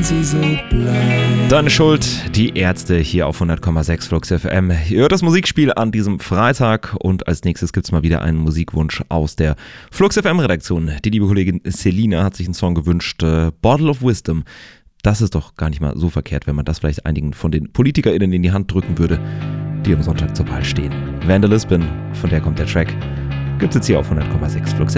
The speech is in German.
sie so bleibt. Deine Schuld, die Ärzte hier auf 100,6 Flux FM. Ihr hört das Musikspiel an diesem Freitag und als nächstes gibt es mal wieder einen Musikwunsch aus der Flux FM Redaktion. Die liebe Kollegin Selina hat sich einen Song gewünscht, Bottle of Wisdom. Das ist doch gar nicht mal so verkehrt, wenn man das vielleicht einigen von den PolitikerInnen in die Hand drücken würde, die am Sonntag zur Wahl stehen. Van der Lisbon, von der kommt der Track, gibt's jetzt hier auf 100,6 Flux FM.